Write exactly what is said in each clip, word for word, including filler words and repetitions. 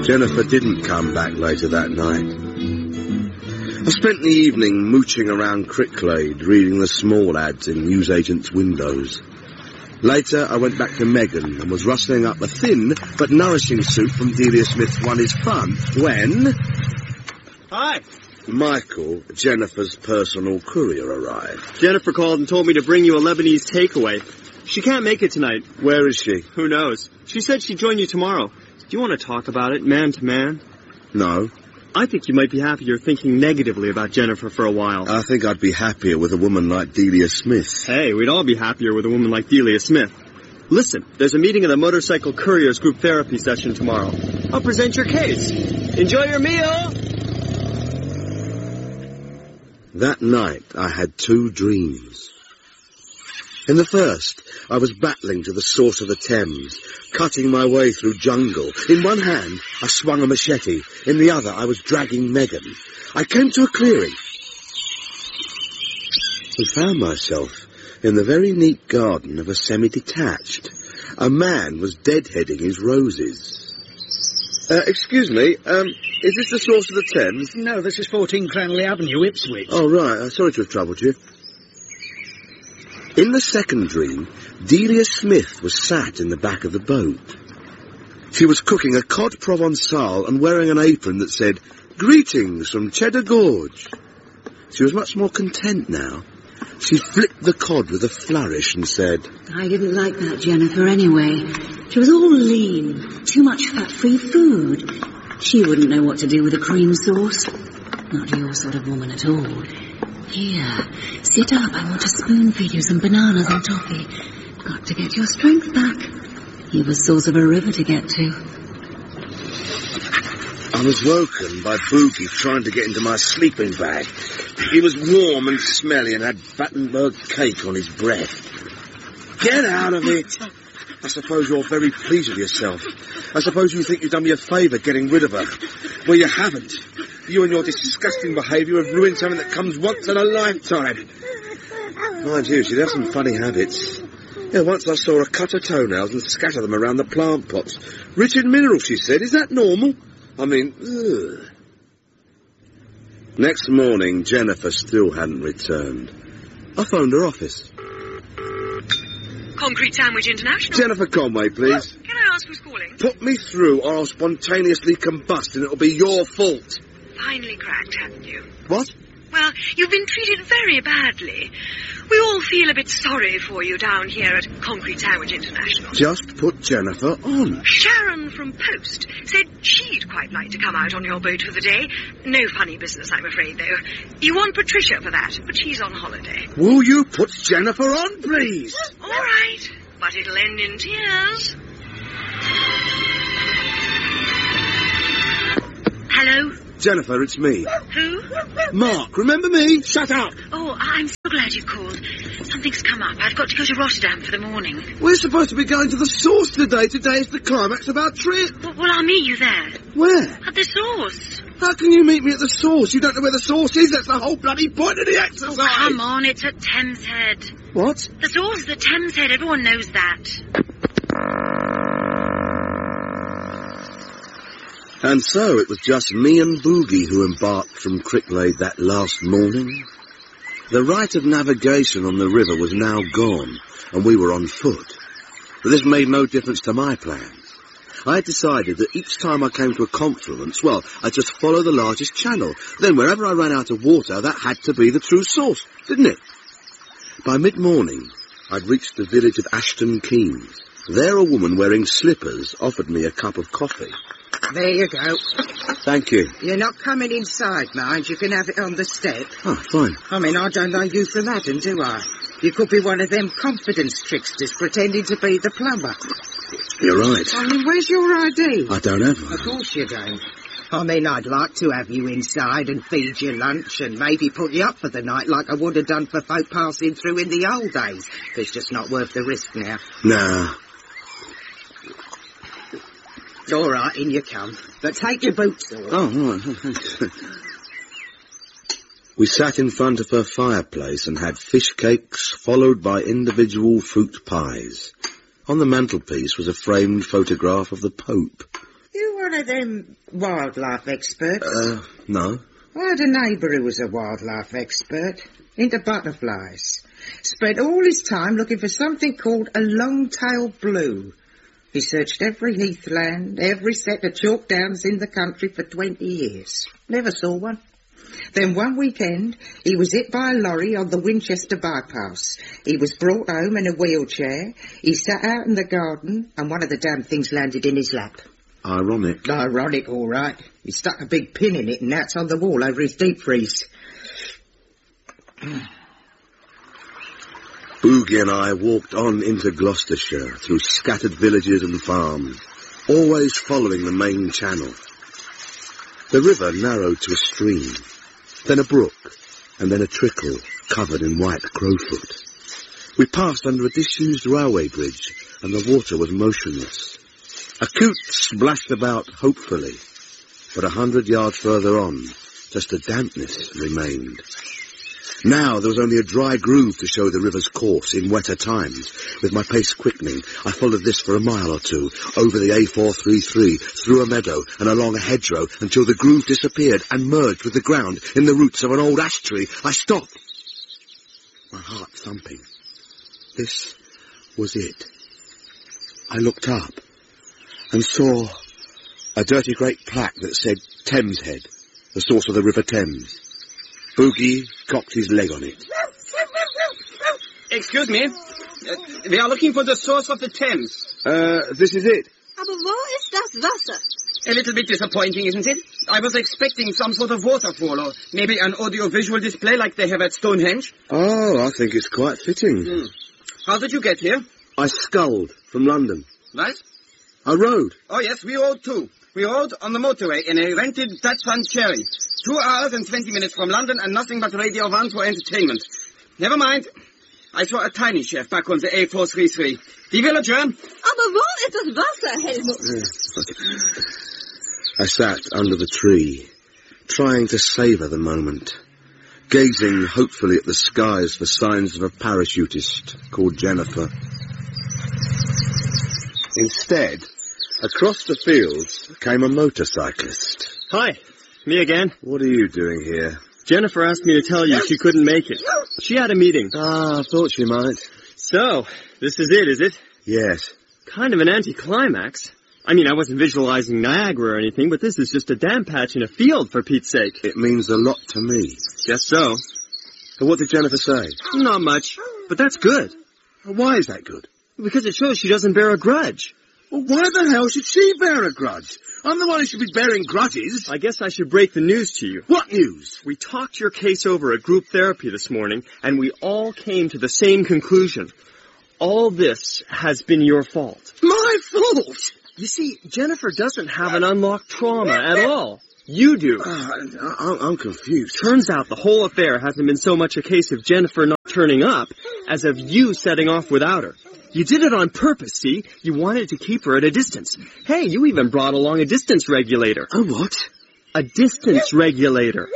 Jennifer didn't come back later that night. I spent the evening mooching around Cricklade, reading the small ads in newsagents' windows. Later, I went back to Megan and was rustling up a thin but nourishing soup from Delia Smith's One Is Fun when... Hi. Michael, Jennifer's personal courier, arrived. Jennifer called and told me to bring you a Lebanese takeaway. She can't make it tonight. Where is she? Who knows? She said she'd join you tomorrow. Do you want to talk about it, man to man? No. I think you might be happier thinking negatively about Jennifer for a while. I think I'd be happier with a woman like Delia Smith. Hey, we'd all be happier with a woman like Delia Smith. Listen, there's a meeting of the Motorcycle Couriers group therapy session tomorrow. I'll present your case. Enjoy your meal! That night, I had two dreams. In the first, I was battling to the source of the Thames, cutting my way through jungle. In one hand, I swung a machete. In the other, I was dragging Megan. I came to a clearing and found myself in the very neat garden of a semi-detached. A man was deadheading his roses. Uh, excuse me, um, is this the source of the Thames? No, this is fourteen Cranley Avenue, Ipswich. Oh, right. Uh, sorry to have troubled you. In the second dream, Delia Smith was sat in the back of the boat. She was cooking a cod provençal and wearing an apron that said, "Greetings from Cheddar Gorge." She was much more content now. She flipped the cod with a flourish and said, I didn't like that Jennifer anyway. She was all lean, too much fat-free food. She wouldn't know what to do with a cream sauce. Not your sort of woman at all. Here, sit up. I want to spoon-feed you some bananas and toffee. Got to get your strength back. You've a source of a river to get to. I was woken by Boogie trying to get into my sleeping bag. He was warm and smelly and had Battenberg cake on his breath. Get out of it! I suppose you're very pleased with yourself. I suppose you think you've done me a favour getting rid of her. Well, you haven't. You and your disgusting behaviour have ruined something that comes once in a lifetime. Mind you, she'd have some funny habits. Yeah, once I saw her cut her toenails and scatter them around the plant pots. Rich in minerals, she said. Is that normal? I mean, ugh. Next morning, Jennifer still hadn't returned. I phoned her office. Concrete Sandwich International. Jennifer Conway, please. Can I ask who's calling? Put me through or I'll spontaneously combust and it'll be your fault. Finally cracked, haven't you? What? Well, you've been treated very badly. We all feel a bit sorry for you down here at Concrete Sandwich International. Just put Jennifer on. Sharon from Post said she'd quite like to come out on your boat for the day. No funny business, I'm afraid, though. You want Patricia for that, but she's on holiday. Will you put Jennifer on, please? All right, but it'll end in tears. Hello? Jennifer, it's me. Who? Mark, remember me? Shut up! Oh, I'm so glad you called. Something's come up. I've got to go to Rotterdam for the morning. We're supposed to be going to the source today. Today is the climax of our trip. Well, well, I'll meet you there. Where? At the source. How can you meet me at the source? You don't know where the source is? That's the whole bloody point of the exercise. Oh, come on. It's at Thames Head. What? The source is at Thames Head. Everyone knows that. And so it was just me and Boogie who embarked from Cricklade that last morning. The right of navigation on the river was now gone, and we were on foot. But this made no difference to my plans. I had decided that each time I came to a confluence, well, I'd just follow the largest channel. Then wherever I ran out of water, that had to be the true source, didn't it? By mid-morning, I'd reached the village of Ashton Keynes. There a woman wearing slippers offered me a cup of coffee. There you go. Thank you. You're not coming inside, mind. You can have it on the step. Oh, fine. I mean, I don't know you from Adam, do I? You could be one of them confidence tricksters pretending to be the plumber. You're right. I mean, where's your I D? I don't have one. Of course you don't. I mean, I'd like to have you inside and feed you lunch and maybe put you up for the night like I would have done for folk passing through in the old days. But it's just not worth the risk now. Nah. All right, in you come. But take your boots off. Oh, all right. Thanks. We sat in front of her fireplace and had fish cakes followed by individual fruit pies. On the mantelpiece was a framed photograph of the Pope. You one of them wildlife experts? Uh, no. I had a neighbour who was a wildlife expert, into butterflies. Spent all his time looking for something called a long-tailed blue. He searched every heathland, every set of chalk downs in the country for twenty years. Never saw one. Then one weekend, he was hit by a lorry on the Winchester bypass. He was brought home in a wheelchair. He sat out in the garden, and one of the damn things landed in his lap. Ironic. Ironic, all right. He stuck a big pin in it, and now it's on the wall over his deep freeze. Boogie and I walked on into Gloucestershire through scattered villages and farms, always following the main channel. The river narrowed to a stream, then a brook, and then a trickle covered in white crowfoot. We passed under a disused railway bridge, and the water was motionless. A coot splashed about hopefully, but a hundred yards further on, just a dampness remained. Now there was only a dry groove to show the river's course in wetter times. With my pace quickening, I followed this for a mile or two, over the A four thirty-three, through a meadow and along a hedgerow, until the groove disappeared and merged with the ground in the roots of an old ash tree. I stopped, my heart thumping. This was it. I looked up and saw a dirty great plaque that said Thames Head, the source of the River Thames. Boogie cocked his leg on it. Excuse me. Uh, we are looking for the source of the Thames. Uh, this is it. Aber wo ist das Wasser? A little bit disappointing, isn't it? I was expecting some sort of waterfall or maybe an audio-visual display like they have at Stonehenge. Oh, I think it's quite fitting. Hmm. How did you get here? I sculled from London. What? I rode. Oh, yes, we rode too. We rode on the motorway in a rented Datsun Cherry. Two hours and twenty minutes from London and nothing but Radio One for entertainment. Never mind. I saw a tiny chef back on the A four thirty-three. Die Villager. Aber wo ist das Wasser, Helmut? I sat under the tree, trying to savour the moment, gazing hopefully at the skies for signs of a parachutist called Jennifer. Instead, across the fields came a motorcyclist. Hi, me again. What are you doing here? Jennifer asked me to tell you she couldn't make it. She had a meeting. Ah, I thought she might. So, this is it, is it? Yes. Kind of an anticlimax. I mean, I wasn't visualizing Niagara or anything, but this is just a damn patch in a field, for Pete's sake. It means a lot to me. Guess so. And what did Jennifer say? Not much, but that's good. Why is that good? Because it shows she doesn't bear a grudge. Well, why the hell should she bear a grudge? I'm the one who should be bearing grudges. I guess I should break the news to you. What news? We talked your case over at group therapy this morning, and we all came to the same conclusion. All this has been your fault. My fault? You see, Jennifer doesn't have an unlocked trauma at all. You do. Uh, I, I'm confused. Turns out the whole affair hasn't been so much a case of Jennifer not turning up as of you setting off without her. You did it on purpose, see? You wanted to keep her at a distance. Hey, you even brought along a distance regulator. A what? A distance regulator.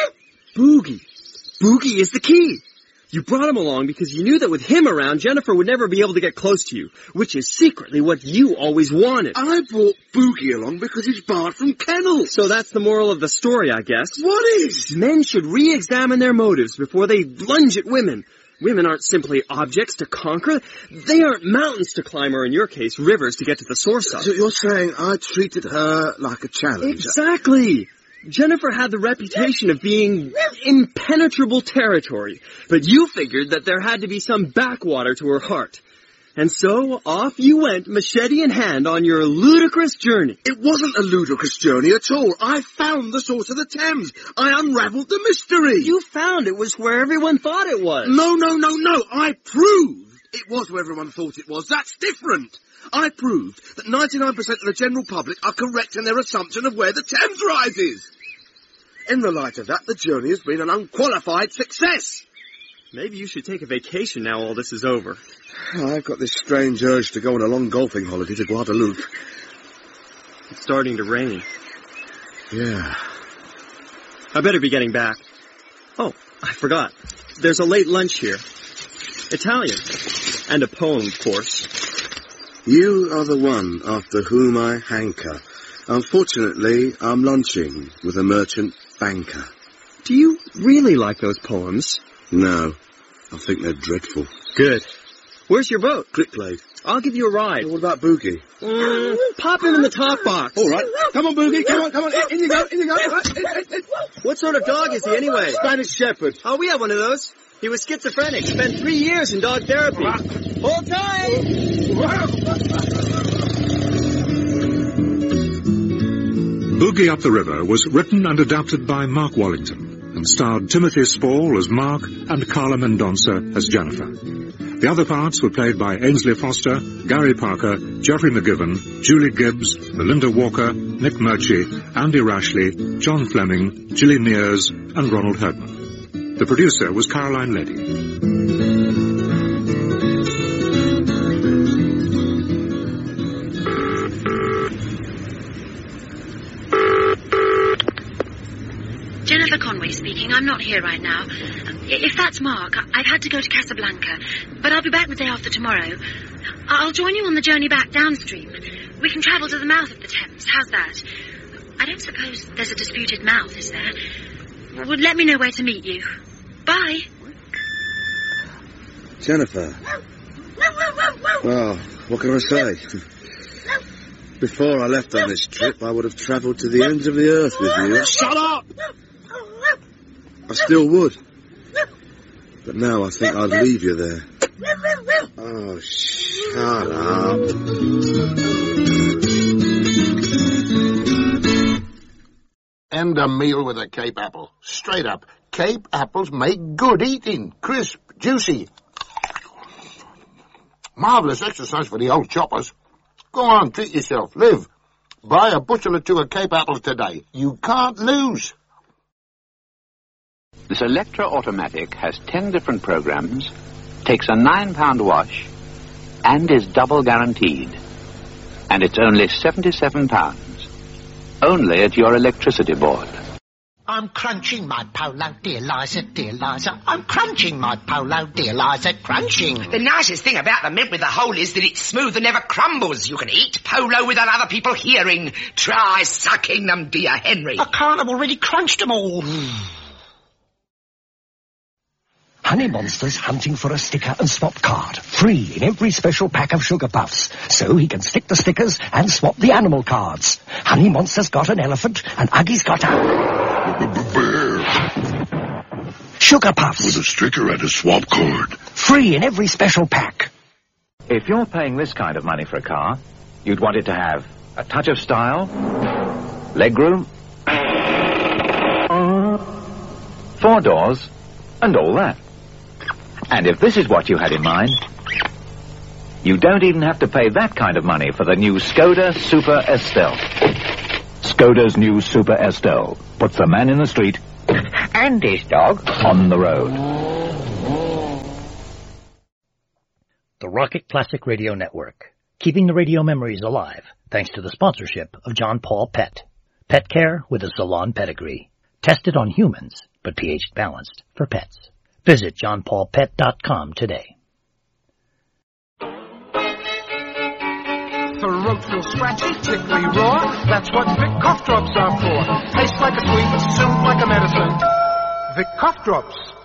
Boogie. Boogie is the key. You brought him along because you knew that with him around, Jennifer would never be able to get close to you, which is secretly what you always wanted. I brought Boogie along because he's barred from kennels. So that's the moral of the story, I guess. What is? Men should re-examine their motives before they lunge at women. Women aren't simply objects to conquer. They aren't mountains to climb, or in your case, rivers to get to the source of. So you're saying I treated her like a challenge? Exactly. Jennifer had the reputation of being impenetrable territory, but you figured that there had to be some backwater to her heart. And so, off you went, machete in hand, on your ludicrous journey. It wasn't a ludicrous journey at all. I found the source of the Thames. I unravelled the mystery. You found it was where everyone thought it was. No, no, no, no. I proved it was where everyone thought it was. That's different. I proved that ninety-nine percent of the general public are correct in their assumption of where the Thames rises. In the light of that, the journey has been an unqualified success. Maybe you should take a vacation now all this is over. I've got this strange urge to go on a long golfing holiday to Guadeloupe. It's starting to rain. Yeah. I better be getting back. Oh, I forgot. There's a late lunch here. Italian. And a poem, of course. You are the one after whom I hanker, Unfortunately, I'm lunching with a merchant banker. Do you really like those poems? No, I think they're dreadful. Good. Where's your boat? Cricklade. I'll give you a ride. What about Boogie? Mm, pop him in the top box. All right. Come on, Boogie. Come on, come on. In you go, in you go. What sort of dog is he anyway? Spanish Shepherd. Oh, we have one of those. He was schizophrenic. Spent three years in dog therapy. Hold tight! Boogie Up the River was written and adapted by Mark Wallington and starred Timothy Spall as Mark and Carla Mendonça as Jennifer. The other parts were played by Ainsley Foster, Gary Parker, Geoffrey McGivern, Julie Gibbs, Melinda Walker, Nick Murchie, Andy Rashley, John Fleming, Gilly Mears, and Ronald Herdman. The producer was Caroline Leddy. Jennifer Conway speaking. I'm not here right now. If that's Mark, I've had to go to Casablanca, but I'll be back the day after tomorrow. I'll join you on the journey back downstream. We can travel to the mouth of the Thames. How's that? I don't suppose there's a disputed mouth, is there? Well, let me know where to meet you. Bye. Jennifer. Well, what can I say? Before I left on this trip, I would have travelled to the ends of the earth with you. Shut up! I still would. But now I think I'd leave you there. Oh, shut up. And a meal with a Cape apple. Straight up. Cape apples make good eating. Crisp, juicy. Marvellous exercise for the old choppers. Go on, treat yourself. Live. Buy a bushel or two of Cape apples today. You can't lose. This Electra Automatic has ten different programs, takes a nine pound wash, and is double guaranteed. And it's only seventy-seven pounds. Only at your electricity board. I'm crunching my polo, dear Liza, dear Liza. I'm crunching my polo, dear Liza, crunching. The nicest thing about the mint with the hole is that it's smooth and never crumbles. You can eat polo without other people hearing. Try sucking them, dear Henry. I can't, I've already crunched them all. Honey Monster's hunting for a sticker and swap card, free in every special pack of Sugar Puffs, so he can stick the stickers and swap the animal cards. Honey Monster's got an elephant, and Uggy's got a... bear. Sugar Puffs. With a sticker and a swap card. Free in every special pack. If you're paying this kind of money for a car, you'd want it to have a touch of style, legroom, four doors, and all that. And if this is what you had in mind, you don't even have to pay that kind of money for the new Skoda Super Estelle. Skoda's new Super Estelle puts the man in the street and his dog on the road. The Rocket Classic Radio Network, keeping the radio memories alive thanks to the sponsorship of John Paul Pet. Pet care with a salon pedigree. Tested on humans, but pH balanced for pets. Visit john paul pet dot com today. Throat feel scratchy, tickly raw. That's what Vic cough drops are for. Tastes like a sweet, soothes like a medicine. Vic cough drops.